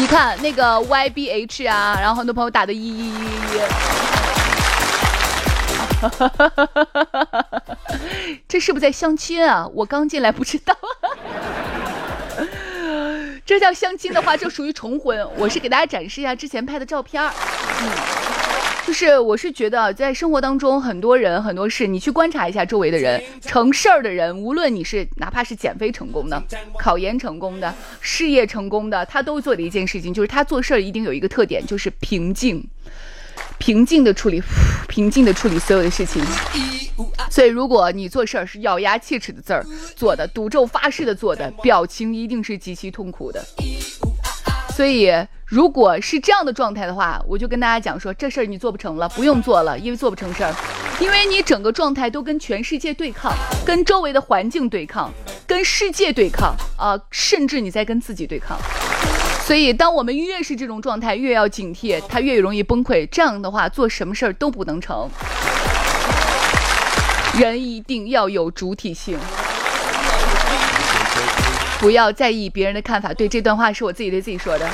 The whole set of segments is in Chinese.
你看那个 YBH 啊，然后很多朋友打的11111，这是不是在相亲啊？我刚进来不知道。这叫相亲的话，这属于重婚。我是给大家展示一下之前拍的照片。就是我是觉得在生活当中，很多人很多事，你去观察一下周围的人，成事儿的人，无论你是哪怕是减肥成功的、考研成功的、事业成功的，他都做的一件事情，就是他做事儿一定有一个特点，就是平静的处理所有的事情。所以如果你做事儿是咬牙切齿的字儿做的，赌咒发誓的做的，表情一定是极其痛苦的。所以如果是这样的状态的话，我就跟大家讲说，这事儿你做不成了，不用做了，因为做不成事儿，因为你整个状态都跟全世界对抗，跟周围的环境对抗，跟世界对抗甚至你在跟自己对抗。所以当我们越是这种状态，越要警惕，它越容易崩溃。这样的话，做什么事儿都不能成。人一定要有主体性，不要在意别人的看法。对，这段话是我自己对自己说的。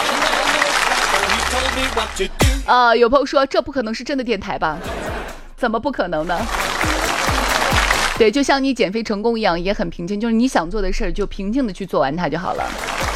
有朋友说这不可能是真的电台吧？怎么不可能呢？对，就像你减肥成功一样，也很平静，就是你想做的事儿就平静的去做完它就好了。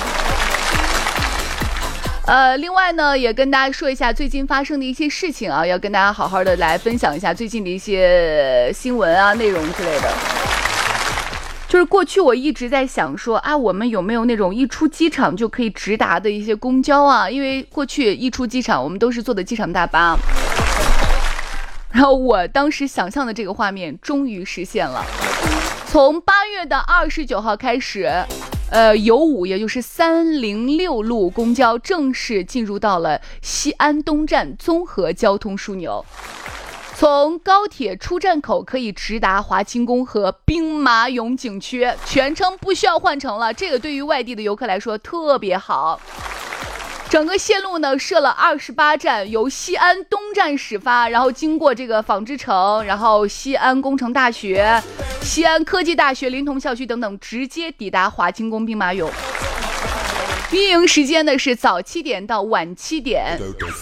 另外呢，也跟大家说一下最近发生的一些事情啊，要跟大家好好的来分享一下最近的一些新闻啊、内容之类的。就是过去我一直在想说啊，我们有没有那种一出机场就可以直达的一些公交啊？因为过去一出机场，我们都是坐的机场大巴。然后我当时想象的这个画面终于实现了。从8月的29号开始，有5，也就是306路公交正式进入到了西安东站综合交通枢纽。从高铁出站口可以直达华清宫和兵马俑景区，全程不需要换乘了。这个对于外地的游客来说特别好。整个线路呢设了28站，由西安东站始发，然后经过这个纺织城，然后西安工程大学、西安科技大学、临潼校区等等，直接抵达华清宫兵马俑。运营时间呢是早7点到晚7点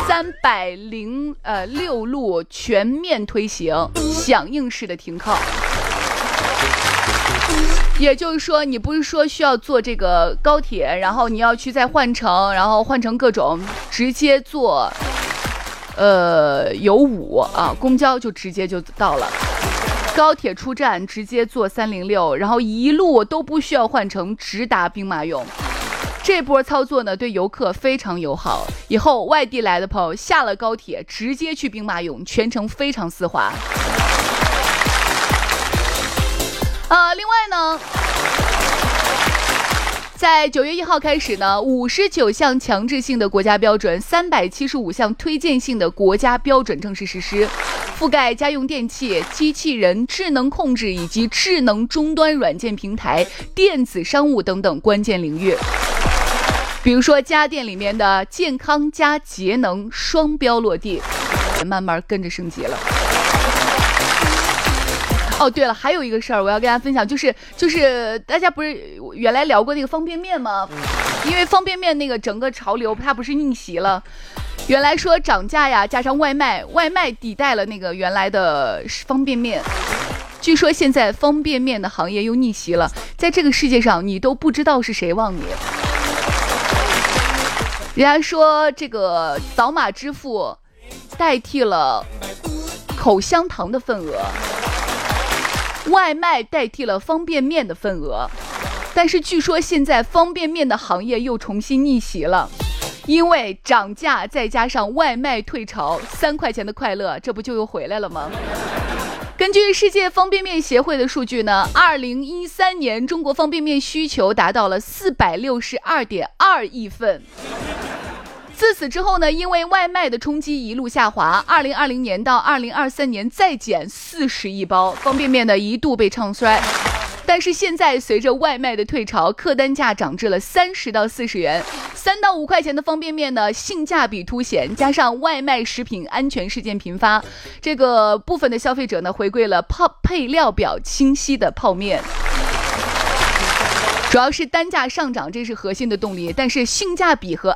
，306路全面推行响应式的停靠。也就是说，你不是说需要坐这个高铁，然后你要去再换乘，然后换成各种，直接坐有5啊，公交就直接就到了。高铁出站直接坐306，然后一路都不需要换乘，直达兵马俑。这波操作呢，对游客非常友好。以后外地来的朋友下了高铁，直接去兵马俑，全程非常丝滑。另外呢，在9月1号开始呢，59项强制性的国家标准、375项推荐性的国家标准正式实施，覆盖家用电器、机器人、智能控制以及智能终端软件平台、电子商务等等关键领域。比如说家电里面的健康加节能双标落地，慢慢跟着升级了。对了，还有一个事儿我要跟大家分享，就是大家不是原来聊过那个方便面吗？因为方便面那个整个潮流它不是逆袭了，原来说涨价呀，加上外卖抵代了那个原来的方便面。据说现在方便面的行业又逆袭了，在这个世界上你都不知道是谁旺你。人家说这个扫码支付代替了口香糖的份额，外卖代替了方便面的份额，但是据说现在方便面的行业又重新逆袭了，因为涨价再加上外卖退潮，3块钱的快乐，这不就又回来了吗？根据世界方便面协会的数据呢，2013年中国方便面需求达到了462.2亿份。自此之后呢，因为外卖的冲击一路下滑，2020年到2023年再减40亿包，方便面呢一度被唱衰。但是现在随着外卖的退潮，客单价涨至了30到40元，3到5块钱的方便面呢性价比凸显，加上外卖食品安全事件频发，这个部分的消费者呢回归了配料表清晰的泡面。主要是单价上涨，这是核心的动力，但是性价比和